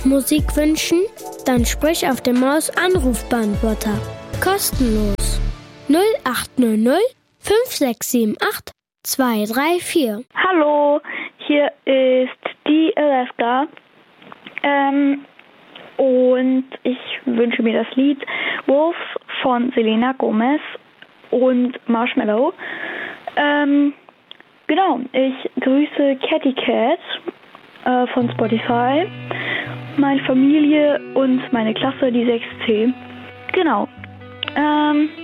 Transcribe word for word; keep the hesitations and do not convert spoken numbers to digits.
Musik wünschen? Dann sprich auf dem Maus-Anrufbeantworter. Kostenlos. null acht null null fünf sechs sieben acht zwei drei vier. Hallo, hier ist die Alaska. Ähm, und ich wünsche mir das Lied Wolf von Selena Gomez und Marshmallow. Ähm, genau, ich grüße Catty Cat äh, von Spotify, meine Familie und meine Klasse, die sechs C. Genau. Ähm,